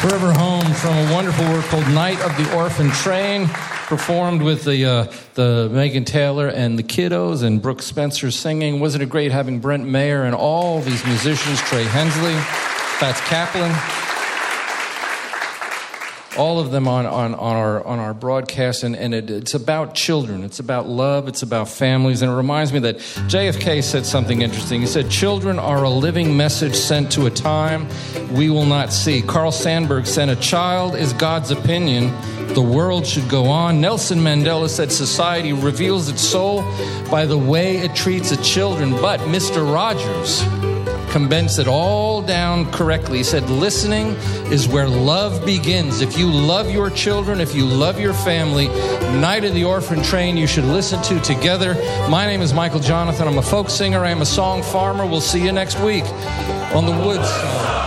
Forever Home from a wonderful work called Night of the Orphan Train, performed with the Megan Taylor and the Kiddos and Brooke Spencer singing. Wasn't it great having Brent Mayer and all these musicians, Trey Hensley, Fats Kaplan, all of them on our broadcast, and it's about children, it's about love, it's about families, and it reminds me that JFK said something interesting. He said, "Children are a living message sent to a time we will not see." Carl Sandburg said, "A child is God's opinion. The world should go on." Nelson Mandela said, "Society reveals its soul by the way it treats its children." But Mr. Rogers condensed it all down correctly. He said, "Listening is where love begins." If you love your children, if you love your family, Night of the Orphan Train you should listen to together. My name is Michael Jonathan. I'm a folk singer. I am a song farmer. We'll see you next week on the Woods Song.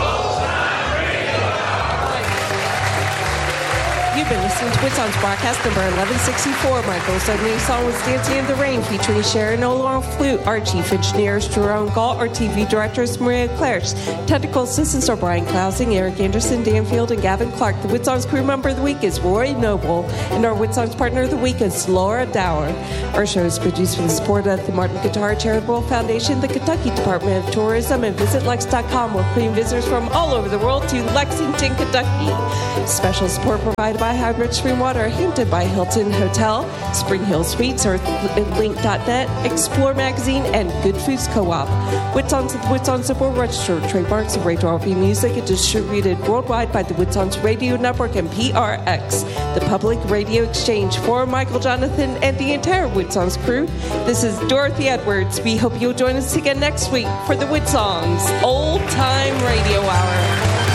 You've been listening to Woodson's broadcast number 1164. Michael's opening song was Dancing in the Rain, featuring Sharon Ola on flute. Our chief engineer is Jerome Galt. Our TV director is Maria Clares. Technical assistants are Brian Klausing, Eric Anderson, Dan Field, and Gavin Clark. The Woodson's crew member of the week is Roy Noble, and our Woodson's partner of the week is Laura Dower. Our show is produced with the support of the Martin Guitar Charitable Foundation, the Kentucky Department of Tourism, and VisitLex.com. We're bringing visitors from all over the world to Lexington, Kentucky. Special support provided by Hybrid Spring Water, Hampton by Hilton Hotel, Spring Hill Suites, Earthlink.net, Explore Magazine, and Good Foods Co-op. Woodson's Support Registered trademarks of Radio RV Music and distributed worldwide by the Woodson's Radio Network and PRX, the Public Radio Exchange. For Michael Jonathan and the entire Woodson's crew, this is Dorothy Edwards. We hope you'll join us again next week for the Woodson's Old Time Radio.